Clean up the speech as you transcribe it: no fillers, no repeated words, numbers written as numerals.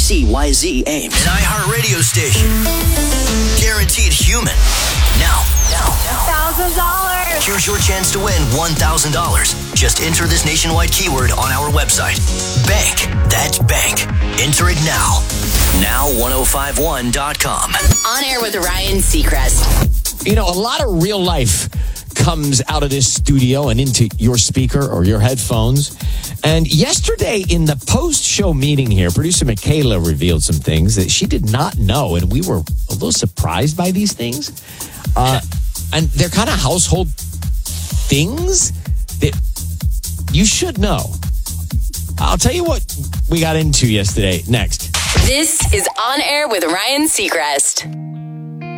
KCYZ Ames. An iHeartRadio station. Guaranteed human. Now. $1,000. Here's your chance to win $1,000. Just enter this nationwide keyword on our website. Bank. That's bank. Enter it now. Now1051.com. On air with Ryan Seacrest. You know, a lot of real life comes out of this studio and into your speaker or your headphones. And yesterday in the post-show meeting here, producer Michaela revealed some things that she did not know, and we were a little surprised by these things. And they're kind of household things that you should know. I'll tell you what we got into yesterday next. This is On Air with Ryan Seacrest.